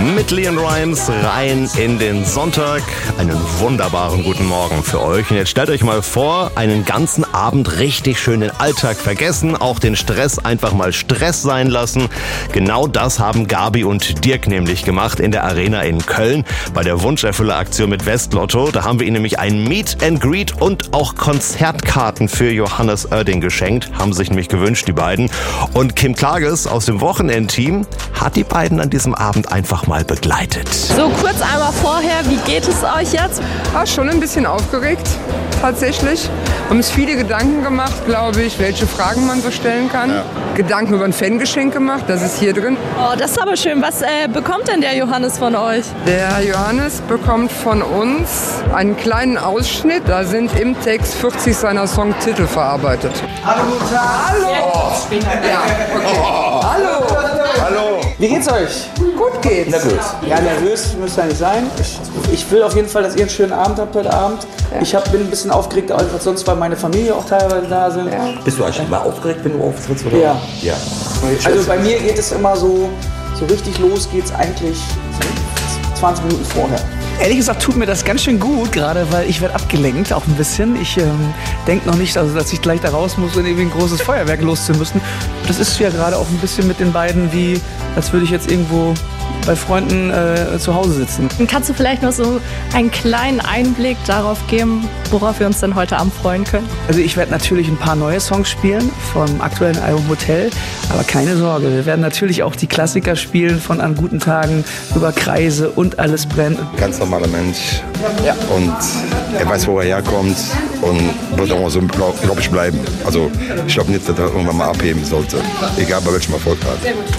Mit Leon Rimes rein in den Sonntag. Einen wunderbaren guten Morgen für euch. Und jetzt stellt euch mal vor, einen ganzen Abend richtig schön den Alltag vergessen, auch den Stress einfach mal Stress sein lassen. Genau das haben Gabi und Dirk nämlich gemacht in der Arena in Köln bei der Wunscherfüller-Aktion mit Westlotto. Da haben wir ihnen nämlich ein Meet and Greet und auch Konzertkarten für Johannes Oerding geschenkt. Haben sich nämlich gewünscht, die beiden. Und Kim Klages aus dem Wochenendteam hat die beiden an diesem Abend einfach mal begleitet. So, kurz einmal vorher, wie geht es euch jetzt? Schon ein bisschen aufgeregt, tatsächlich. Haben uns viele Gedanken gemacht, glaube ich, welche Fragen man so stellen kann. Ja. Gedanken über ein Fangeschenk gemacht, das ist hier drin. Oh, das ist aber schön. Was bekommt denn der Johannes von euch? Der Johannes bekommt von uns einen kleinen Ausschnitt. Da sind im Text 40 seiner Songtitel verarbeitet. Hallo, guten Tag. Hallo! Ja, okay. Hallo! Hallo! Wie geht's euch? Gut geht's. Na gut. Ja, nervös müsst ihr nicht sein. Ich will auf jeden Fall, dass ihr einen schönen Abend habt heute Abend. Ja. Ich bin ein bisschen aufgeregt, als sonst, weil meine Familie auch teilweise da sind. Ja. Bist du eigentlich immer aufgeregt, wenn du auftrittst? Oder? Ja. Ja. Also bei mir geht es immer so richtig los geht's eigentlich 20 Minuten vorher. Ehrlich gesagt tut mir das ganz schön gut, gerade weil ich werde abgelenkt auch ein bisschen. Ich denke noch nicht, dass ich gleich da raus muss und irgendwie ein großes Feuerwerk loszumüssen. Das ist ja gerade auch ein bisschen mit den beiden wie, als würde ich jetzt irgendwo bei Freunden zu Hause sitzen. Kannst du vielleicht noch so einen kleinen Einblick darauf geben, worauf wir uns denn heute Abend freuen können? Also ich werde natürlich ein paar neue Songs spielen vom aktuellen Album Hotel, aber keine Sorge, wir werden natürlich auch die Klassiker spielen von An guten Tagen über Kreise und Alles brennt. Ganz normaler Mensch und er weiß, wo er herkommt und wird auch so, glaube ich, bleiben. Also ich glaube nicht, dass er irgendwann mal abheben sollte, egal bei welchem Erfolg hat.